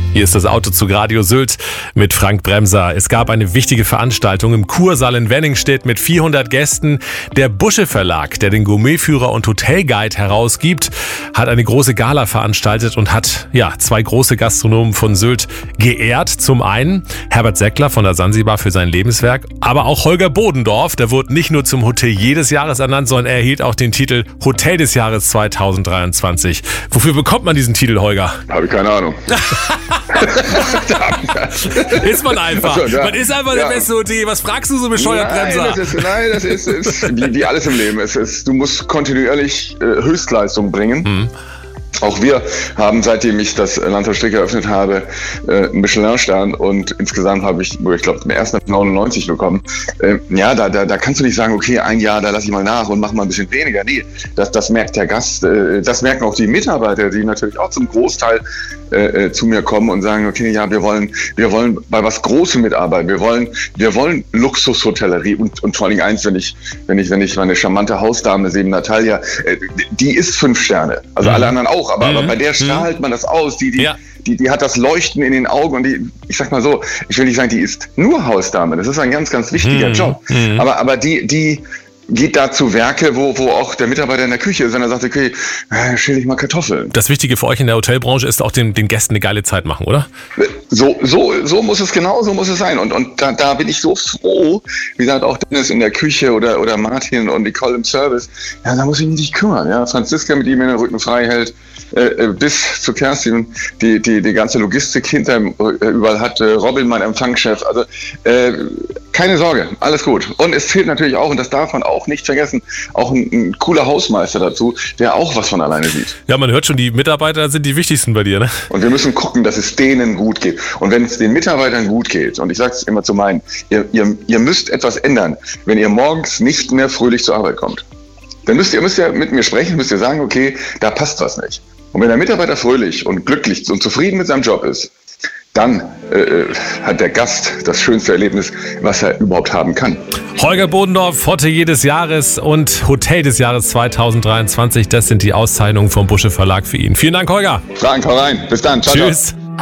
Hier ist das Autozug Radio Sylt mit Frank Bremser. Es gab eine wichtige Veranstaltung im Kursaal in Wenningstedt mit 400 Gästen. Der Busche Verlag, der den Gourmetführer und Hotelguide herausgibt, hat eine große Gala veranstaltet und hat zwei große Gastronomen von Sylt geehrt. Zum einen Herbert Seckler von der Sansibar für sein Lebenswerk, aber auch Holger Bodendorf. Der wurde nicht nur zum Hotelier des Jahres ernannt, sondern er erhielt auch den Titel Hotel des Jahres 2023. Wofür bekommt man diesen Titel, Holger? Habe ich keine Ahnung. Ist man einfach. Also, man ist einfach der beste Hotelier. Was fragst du so bescheuert, Bremser? Das ist wie alles im Leben. Du musst kontinuierlich Höchstleistung bringen. Mhm. Auch wir haben, seitdem ich das Landhaus Strick eröffnet habe, einen Michelin-Stern und insgesamt habe ich glaube, im ersten 99 bekommen. Da kannst du nicht sagen, okay, ein Jahr, da lasse ich mal nach und mach mal ein bisschen weniger. Nee, das merkt der Gast, das merken auch die Mitarbeiter, die natürlich auch zum Großteil zu mir kommen und sagen, okay, ja, wir wollen bei was Großem mitarbeiten. Wir wollen Luxushotellerie und vor allem eins, wenn ich meine charmante Hausdame sehe, Natalia, die ist 5 Sterne. Also alle anderen auch, aber bei der strahlt man das aus. Die hat das Leuchten in den Augen und ich sag mal so, ich will nicht sagen, die ist nur Hausdame. Das ist ein ganz, ganz wichtiger Job. Aber die geht da zu Werke, wo auch der Mitarbeiter in der Küche ist und er sagt, okay, schäle ich mal Kartoffeln. Das Wichtige für euch in der Hotelbranche ist auch den Gästen eine geile Zeit machen, oder? So muss es sein. Und da bin ich so froh, wie gesagt, auch Dennis in der Küche oder Martin und Nicole im Service. Ja, da muss ich mich nicht kümmern. Ja, Franziska mit ihm in den Rücken frei hält, bis zu Kerstin, die ganze Logistik hinter überall hat, Robin, mein Empfangschef. Also keine Sorge, alles gut. Und es fehlt natürlich auch, und das darf man auch nicht vergessen, auch ein cooler Hausmeister dazu, der auch was von alleine sieht. Ja, man hört schon, die Mitarbeiter sind die wichtigsten bei dir, ne? Und wir müssen gucken, dass es denen gut geht. Und wenn es den Mitarbeitern gut geht, und ich sage es immer zu meinen, ihr müsst etwas ändern, wenn ihr morgens nicht mehr fröhlich zur Arbeit kommt. Dann müsst ihr mit mir sprechen, müsst ihr sagen, okay, da passt was nicht. Und wenn der Mitarbeiter fröhlich und glücklich und zufrieden mit seinem Job ist, dann hat der Gast das schönste Erlebnis, was er überhaupt haben kann. Holger Bodendorf, Hotelier des Jahres und Hotel des Jahres 2023. Das sind die Auszeichnungen vom Busche Verlag für ihn. Vielen Dank, Holger. Frank, hau rein. Bis dann. Ciao, tschüss. Ciao.